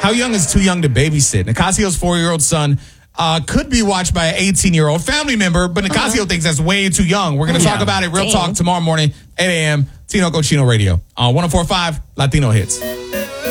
How young is too young to babysit? Nicasio's 4-year-old son could be watched by an 18-year-old family member, but Nicasio thinks that's way too young. We're going to talk about it real talk tomorrow morning, 8 a.m., Tino Cochino Radio on 104.5 Latino Hits.